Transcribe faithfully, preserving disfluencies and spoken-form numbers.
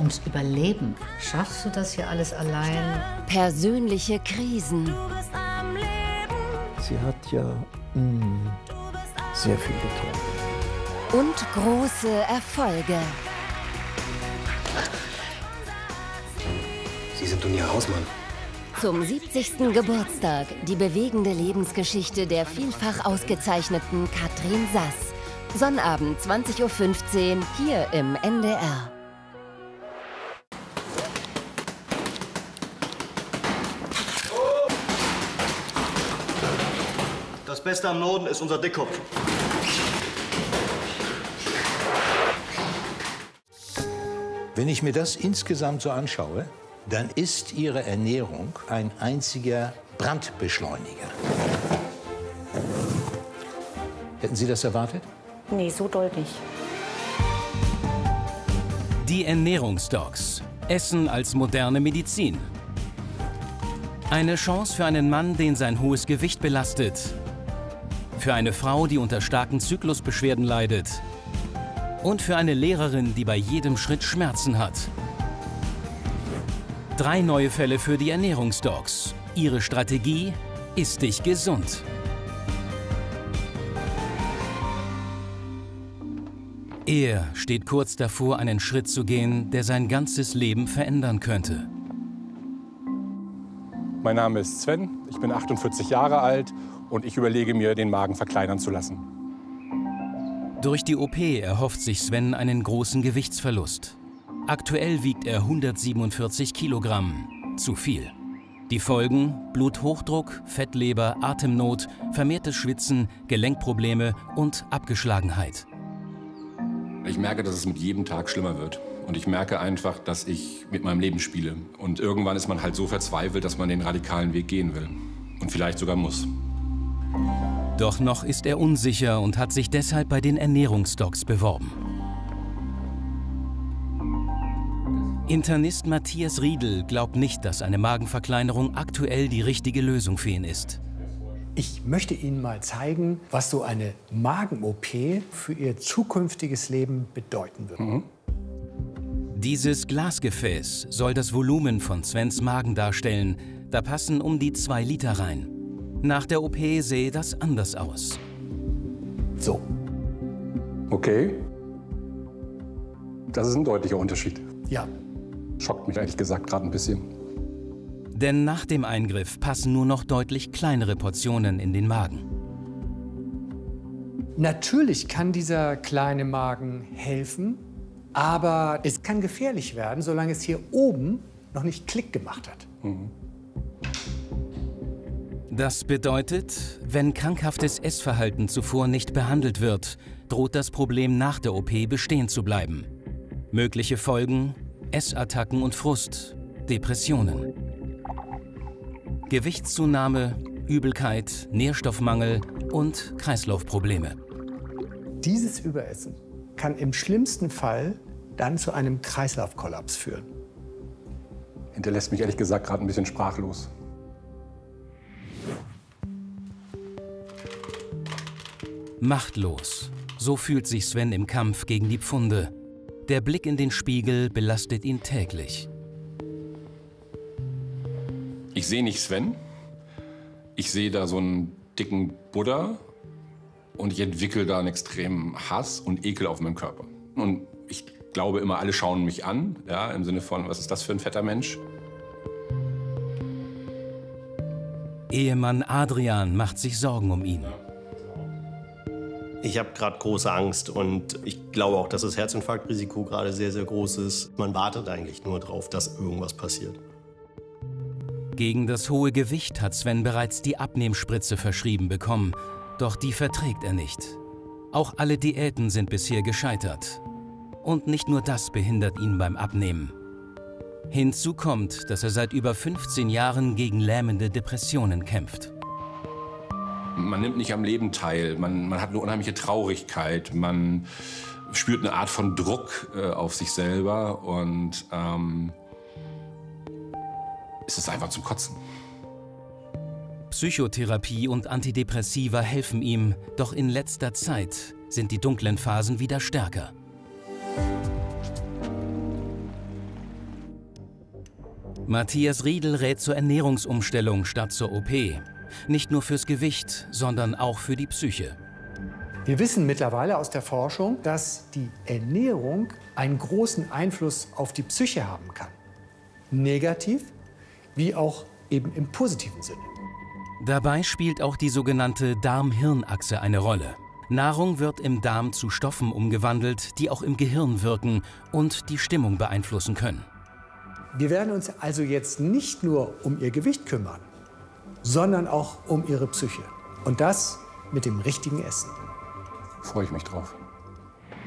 ums Überleben. Schaffst du das hier alles allein? Persönliche Krisen. Sie hat ja mh, sehr viel getan. Und große Erfolge. Sie sind nun Ihr Hausmann. Zum siebzigsten Geburtstag die bewegende Lebensgeschichte der vielfach ausgezeichneten Katrin Sass. Sonnabend zwanzig Uhr fünfzehn hier im N D R. Das Beste am Norden ist unser Dickkopf. Wenn ich mir das insgesamt so anschaue, dann ist Ihre Ernährung ein einziger Brandbeschleuniger. Hätten Sie das erwartet? Nee, so doll nicht. Die Ernährungsdocs. Essen als moderne Medizin. Eine Chance für einen Mann, den sein hohes Gewicht belastet. Für eine Frau, die unter starken Zyklusbeschwerden leidet. Und für eine Lehrerin, die bei jedem Schritt Schmerzen hat. Drei neue Fälle für die Ernährungsdocs. Ihre Strategie: Iss dich gesund. Er steht kurz davor, einen Schritt zu gehen, der sein ganzes Leben verändern könnte. Mein Name ist Sven, ich bin achtundvierzig Jahre alt und ich überlege mir, den Magen verkleinern zu lassen. Durch die O P erhofft sich Sven einen großen Gewichtsverlust. Aktuell wiegt er hundertsiebenundvierzig Kilogramm. Zu viel. Die Folgen: Bluthochdruck, Fettleber, Atemnot, vermehrtes Schwitzen, Gelenkprobleme und Abgeschlagenheit. Ich merke, dass es mit jedem Tag schlimmer wird. Und ich merke einfach, dass ich mit meinem Leben spiele. Und irgendwann ist man halt so verzweifelt, dass man den radikalen Weg gehen will. Und vielleicht sogar muss. Doch noch ist er unsicher und hat sich deshalb bei den Ernährungsdocs beworben. Internist Matthias Riedel glaubt nicht, dass eine Magenverkleinerung aktuell die richtige Lösung für ihn ist. Ich möchte Ihnen mal zeigen, was so eine Magen-O P für Ihr zukünftiges Leben bedeuten wird. Mhm. Dieses Glasgefäß soll das Volumen von Svens Magen darstellen. Da passen um die zwei Liter rein. Nach der O P sehe das anders aus. So. Okay. Das ist ein deutlicher Unterschied. Ja. Schockt mich ehrlich gesagt gerade ein bisschen. Denn nach dem Eingriff passen nur noch deutlich kleinere Portionen in den Magen. Natürlich kann dieser kleine Magen helfen, aber es kann gefährlich werden, solange es hier oben noch nicht Klick gemacht hat. Mhm. Das bedeutet, wenn krankhaftes Essverhalten zuvor nicht behandelt wird, droht das Problem nach der O P bestehen zu bleiben. Mögliche Folgen: Essattacken und Frust, Depressionen. Gewichtszunahme, Übelkeit, Nährstoffmangel und Kreislaufprobleme. Dieses Überessen kann im schlimmsten Fall dann zu einem Kreislaufkollaps führen. Hinterlässt mich ehrlich gesagt gerade ein bisschen sprachlos. Machtlos. So fühlt sich Sven im Kampf gegen die Pfunde. Der Blick in den Spiegel belastet ihn täglich. Ich sehe nicht Sven. Ich sehe da so einen dicken Buddha. Und ich entwickle da einen extremen Hass und Ekel auf meinem Körper. Und ich glaube immer, alle schauen mich an. Ja, im Sinne von, was ist das für ein fetter Mensch? Ehemann Adrian macht sich Sorgen um ihn. Ich habe gerade große Angst und ich glaube auch, dass das Herzinfarktrisiko gerade sehr, sehr groß ist. Man wartet eigentlich nur darauf, dass irgendwas passiert. Gegen das hohe Gewicht hat Sven bereits die Abnehmspritze verschrieben bekommen. Doch die verträgt er nicht. Auch alle Diäten sind bisher gescheitert. Und nicht nur das behindert ihn beim Abnehmen. Hinzu kommt, dass er seit über fünfzehn Jahren gegen lähmende Depressionen kämpft. Man nimmt nicht am Leben teil, man, man hat eine unheimliche Traurigkeit, man spürt eine Art von Druck äh, auf sich selber und ähm, es ist einfach zum Kotzen. Psychotherapie und Antidepressiva helfen ihm, doch in letzter Zeit sind die dunklen Phasen wieder stärker. Matthias Riedel rät zur Ernährungsumstellung statt zur O P. Nicht nur fürs Gewicht, sondern auch für die Psyche. Wir wissen mittlerweile aus der Forschung, dass die Ernährung einen großen Einfluss auf die Psyche haben kann. Negativ wie auch eben im positiven Sinne. Dabei spielt auch die sogenannte Darm-Hirn-Achse eine Rolle. Nahrung wird im Darm zu Stoffen umgewandelt, die auch im Gehirn wirken und die Stimmung beeinflussen können. Wir werden uns also jetzt nicht nur um ihr Gewicht kümmern, sondern auch um ihre Psyche. Und das mit dem richtigen Essen. Freue ich mich drauf.